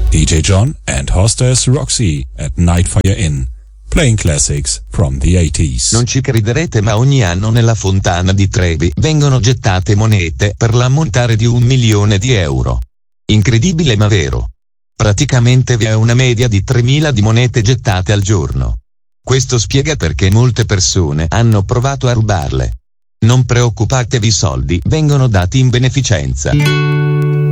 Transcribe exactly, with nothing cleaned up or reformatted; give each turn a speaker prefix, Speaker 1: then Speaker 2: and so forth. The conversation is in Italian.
Speaker 1: D J John and hostess Roxy at Nightfire Inn, playing classics from the eighties.
Speaker 2: Non ci crederete, ma ogni anno nella fontana di Trevi vengono gettate monete per l'ammontare di un milione di euro. Incredibile ma vero. Praticamente vi è una media di tremila di monete gettate al giorno. Questo spiega perché molte persone hanno provato a rubarle. Non preoccupatevi, i soldi vengono dati in beneficenza.